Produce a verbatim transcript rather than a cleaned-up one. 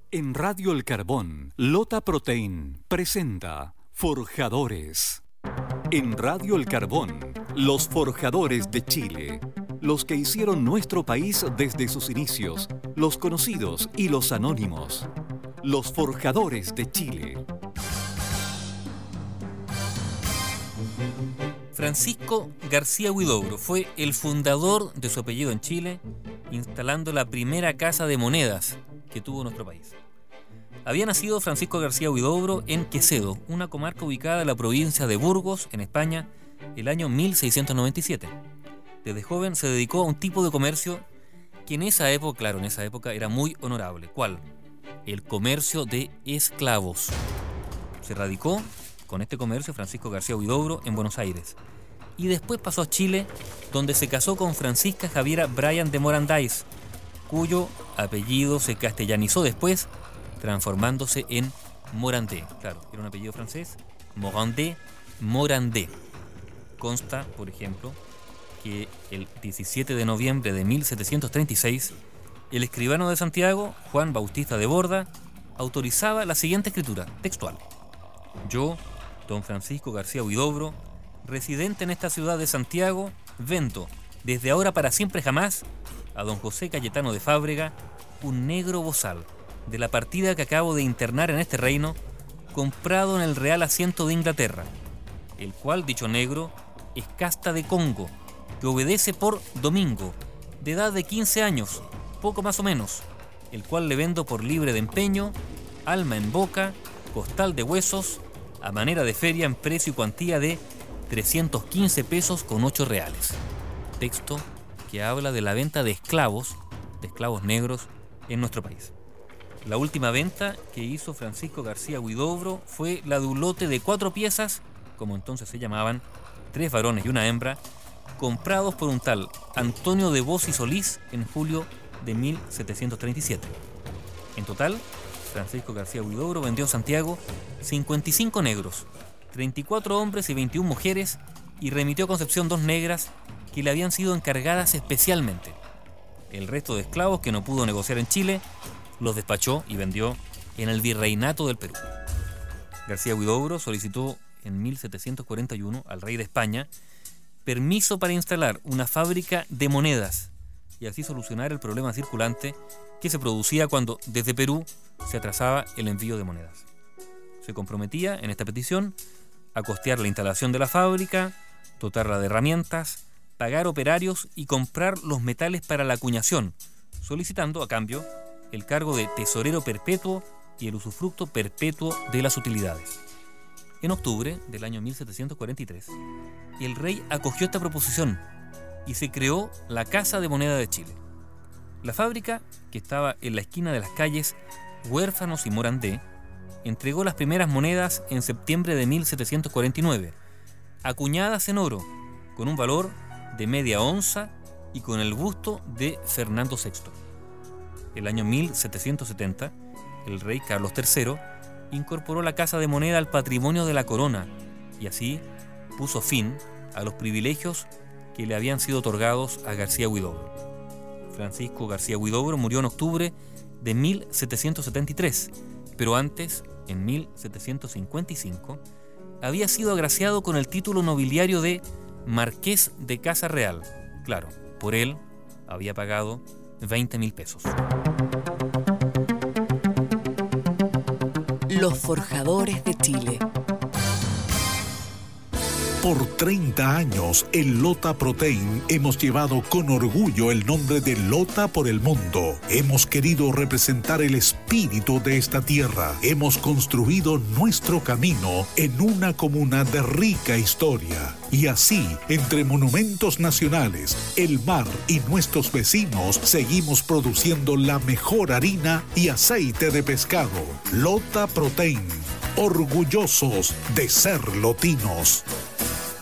En Radio El Carbón, Lota Protein presenta Forjadores. En Radio El Carbón, los forjadores de Chile. Los que hicieron nuestro país desde sus inicios, los conocidos y los anónimos. Los forjadores de Chile. Francisco García Huidobro fue el fundador de su apellido en Chile, instalando la primera casa de monedas que tuvo nuestro país. Había nacido Francisco García Huidobro en Quezedo, una comarca ubicada en la provincia de Burgos, en España, el año mil seiscientos noventa y siete. Desde joven se dedicó a un tipo de comercio que en esa época, claro, en esa época era muy honorable. ¿Cuál? El comercio de esclavos. Se radicó con este comercio Francisco García Huidobro en Buenos Aires. Y después pasó a Chile, donde se casó con Francisca Javiera Bryan de Morandáis, cuyo apellido se castellanizó después, transformándose en Morandé. Claro, era un apellido francés, Morandé, Morandé. Consta, por ejemplo, que el diecisiete de noviembre de mil setecientos treinta y seis, el escribano de Santiago, Juan Bautista de Borda, autorizaba la siguiente escritura textual: yo, don Francisco García Huidobro, residente en esta ciudad de Santiago, vendo, desde ahora para siempre jamás, a don José Cayetano de Fábrega, un negro bozal, de la partida que acabo de internar en este reino, comprado en el Real Asiento de Inglaterra, el cual, dicho negro, es casta de Congo, que obedece por Domingo, de edad de quince años, poco más o menos, el cual le vendo por libre de empeño, alma en boca, costal de huesos, a manera de feria en precio y cuantía de trescientos quince pesos con ocho reales. Texto que habla de la venta de esclavos, de esclavos negros, en nuestro país. La última venta que hizo Francisco García Huidobro fue la de un lote de cuatro piezas, como entonces se llamaban, tres varones y una hembra, comprados por un tal Antonio de Bos y Solís en julio de mil setecientos treinta y siete. En total, Francisco García Huidobro vendió en Santiago cincuenta y cinco negros, treinta y cuatro hombres y veintiuna mujeres, y remitió a Concepción dos negras que le habían sido encargadas especialmente. El resto de esclavos que no pudo negociar en Chile los despachó y vendió en el Virreinato del Perú. García Huidobro solicitó en mil setecientos cuarenta y uno al rey de España permiso para instalar una fábrica de monedas y así solucionar el problema circulante que se producía cuando desde Perú se atrasaba el envío de monedas. Se comprometía en esta petición a costear la instalación de la fábrica, dotarla de herramientas, pagar operarios y comprar los metales para la acuñación, solicitando a cambio el cargo de tesorero perpetuo y el usufructo perpetuo de las utilidades. En octubre del año mil setecientos cuarenta y tres, el rey acogió esta proposición y se creó la Casa de Moneda de Chile. La fábrica, que estaba en la esquina de las calles Huérfanos y Morandé, entregó las primeras monedas en septiembre de mil setecientos cuarenta y nueve, acuñadas en oro, con un valor de media onza y con el busto de Fernando sexto. El año mil setecientos setenta, el rey Carlos tercero incorporó la Casa de Moneda al patrimonio de la corona y así puso fin a los privilegios que le habían sido otorgados a García Huidobro. Francisco García Huidobro murió en octubre de mil setecientos setenta y tres, pero antes, en mil setecientos cincuenta y cinco, había sido agraciado con el título nobiliario de Marqués de Casa Real. Claro, por él había pagado veinte mil pesos. Los forjadores de Chile. Por treinta años, en Lota Protein hemos llevado con orgullo el nombre de Lota por el mundo. Hemos querido representar el espíritu de esta tierra. Hemos construido nuestro camino en una comuna de rica historia. Y así, entre monumentos nacionales, el mar y nuestros vecinos, seguimos produciendo la mejor harina y aceite de pescado. Lota Protein, orgullosos de ser lotinos.